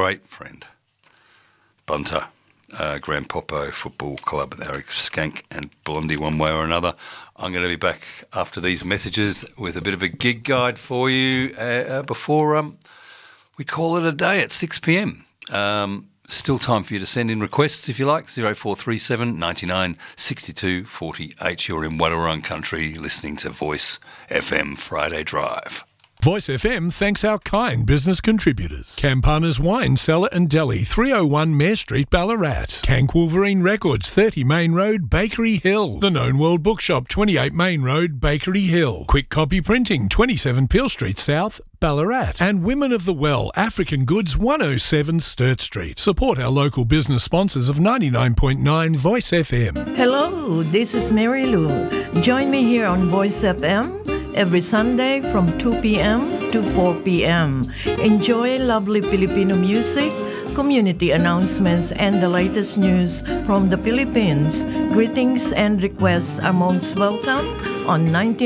great friend, Bunter, Grand Popo Football Club. They're a skank and blondie one way or another. I'm going to be back after these messages with a bit of a gig guide for you before we call it a day at 6 p.m. Still time for you to send in requests if you like. 0437 99 62 48. You're in Wadawurrung Country listening to Voice FM Friday Drive. Voice FM thanks our kind business contributors. Campana's Wine Cellar and Deli, 301 Mare Street, Ballarat. Cank Wolverine Records, 30 Main Road, Bakery Hill. The Known World Bookshop, 28 Main Road, Bakery Hill. Quick Copy Printing, 27 Peel Street South, Ballarat. And Women of the Well, African Goods, 107 Sturt Street. Support our local business sponsors of 99.9 Voice FM. Hello, this is Mary Lou. Join me here on Voice FM every Sunday from 2 p.m. to 4 p.m. Enjoy lovely Filipino music, community announcements, and the latest news from the Philippines. Greetings and requests are most welcome on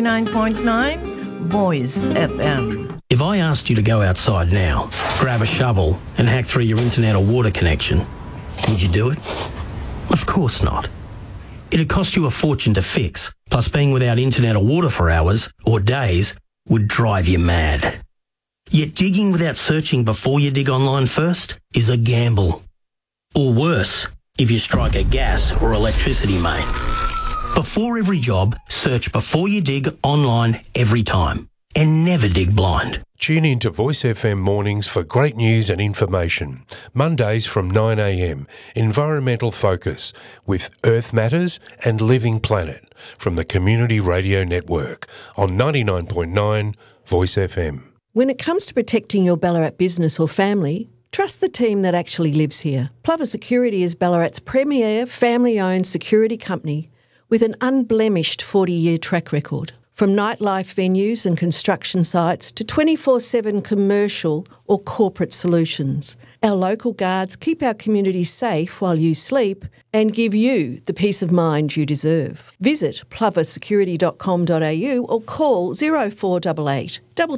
99.9 Voice FM. If I asked you to go outside now, grab a shovel and hack through your internet or water connection, would you do it? Of course not. It'd cost you a fortune to fix, plus being without internet or water for hours or days would drive you mad. Yet digging without searching before you dig online first is a gamble. Or worse, if you strike a gas or electricity main. Before every job, search before you dig online every time. And never dig blind. Tune in to Voice FM mornings for great news and information. Mondays from 9 a.m, Environmental Focus with Earth Matters and Living Planet from the Community Radio Network on 99.9 Voice FM. When it comes to protecting your Ballarat business or family, trust the team that actually lives here. Plover Security is Ballarat's premier family-owned security company with an unblemished 40-year track record. From nightlife venues and construction sites to 24/7 commercial or corporate solutions, our local guards keep our community safe while you sleep and give you the peace of mind you deserve. Visit ploversecurity.com.au or call 0488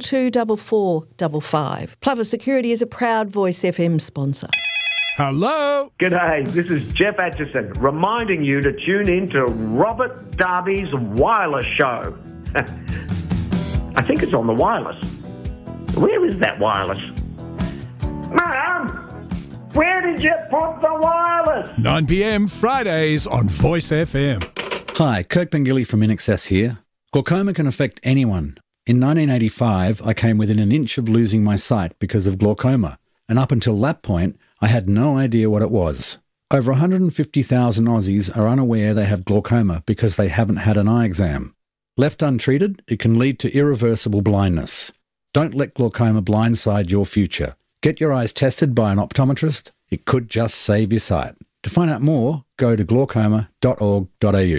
224455. Plover Security is a proud Voice FM sponsor. Hello. G'day, this is Jeff Atchison reminding you to tune in to Robert Darby's Wireless Show. I think it's on the wireless. Where is that wireless? Mum, where did you put the wireless? 9 p.m. Fridays on Voice FM. Hi, Kirk Pengilly from InAccess here. Glaucoma can affect anyone. In 1985, I came within an inch of losing my sight because of glaucoma, and up until that point, I had no idea what it was. Over 150,000 Aussies are unaware they have glaucoma because they haven't had an eye exam. Left untreated, it can lead to irreversible blindness. Don't let glaucoma blindside your future. Get your eyes tested by an optometrist. It could just save your sight. To find out more, go to glaucoma.org.au.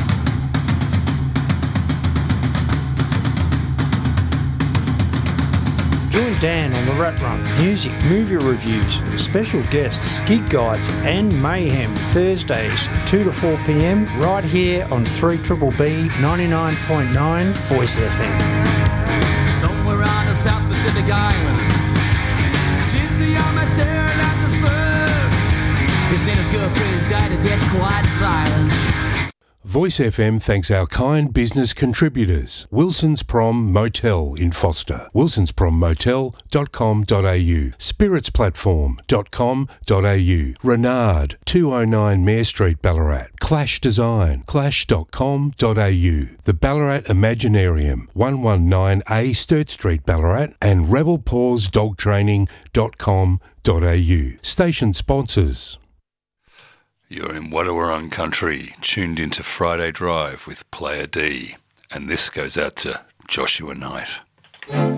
Join Dan on the Rat Run. Music, movie reviews, special guests, gig guides and mayhem. Thursdays 2 to 4 p.m. right here on 3BBB 99.9 Voice FM. Somewhere on a South Pacific island, she's a young staring at the surf. His native girlfriend died of death, quite violent. Voice FM thanks our kind business contributors. Wilson's Prom Motel in Foster, wilsonsprommotel.com.au, spiritsplatform.com.au, Renard, 209 Mare Street, Ballarat, Clash Design, clash.com.au, the Ballarat Imaginarium, 119A Sturt Street, Ballarat, and rebelpawsdogtraining.com.au. Station sponsors. You're in Wadawurrung Country, tuned into Friday Drive with Player D. And this goes out to Joshua Knight.